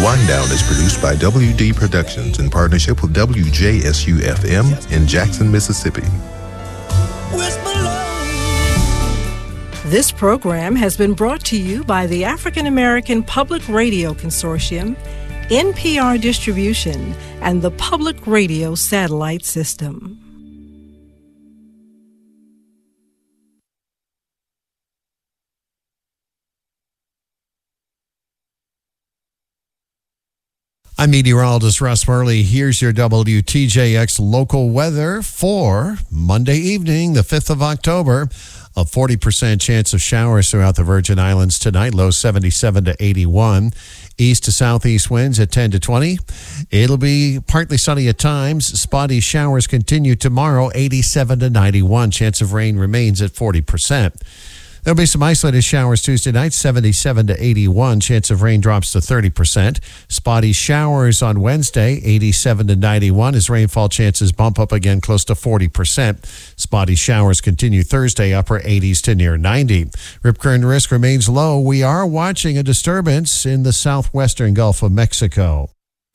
Wind Down is produced by WD Productions in partnership with WJSU-FM in Jackson, Mississippi. This program has been brought to you by the African American Public Radio Consortium, NPR Distribution, and the Public Radio Satellite System. I'm meteorologist Russ Murley. Here's your WTJX local weather for Monday evening, the 5th of October. A 40% chance of showers throughout the Virgin Islands tonight, low 77 to 81. East to southeast winds at 10 to 20. It'll be partly sunny at times. Spotty showers continue tomorrow, 87 to 91. Chance of rain remains at 40%. There'll be some isolated showers Tuesday night, 77 to 81. Chance of rain drops to 30%. Spotty showers on Wednesday, 87 to 91, as rainfall chances bump up again close to 40%. Spotty showers continue Thursday, upper 80s to near 90. Rip current risk remains low. We are watching a disturbance in the southwestern Gulf of Mexico.